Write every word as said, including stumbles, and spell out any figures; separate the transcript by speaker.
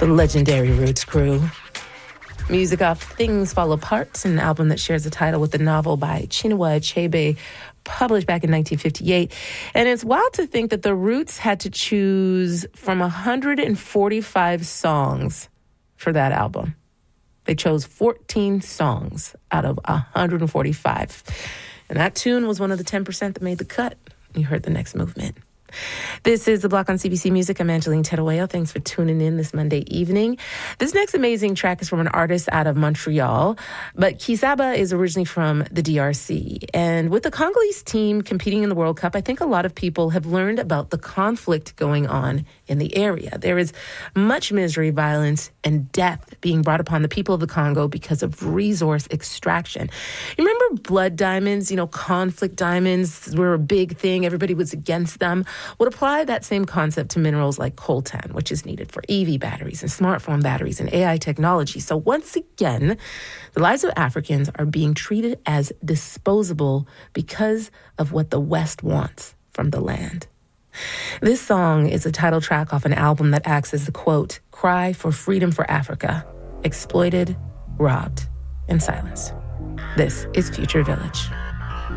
Speaker 1: the legendary Roots crew. Music off Things Fall Apart, an album that shares the title with the novel by Chinua Achebe, published back in nineteen fifty-eight. And it's wild to think that the Roots had to choose from one hundred forty-five songs for that album. They chose fourteen songs out of one hundred forty-five. And that tune was one of the ten percent that made the cut. You heard The Next Movement. This is The Block on C B C Music. I'm Angeline Terueo. Thanks for tuning in this Monday evening. This next amazing track is from an artist out of Montreal, but Kizaba is originally from the D R C. And with the Congolese team competing in the World Cup, I think a lot of people have learned about the conflict going on in the area. There is much misery, violence, and death being brought upon the people of the Congo because of resource extraction. You remember blood diamonds, you know, conflict diamonds were a big thing. Everybody was against them. Would apply that same concept to minerals like coltan, which is needed for E V batteries and smartphone batteries and A I technology. So once again, the lives of Africans are being treated as disposable because of what the West wants from the land. This song is a title track off an album that acts as the, quote, cry for freedom for Africa, exploited, robbed, and silenced. This is Future Village.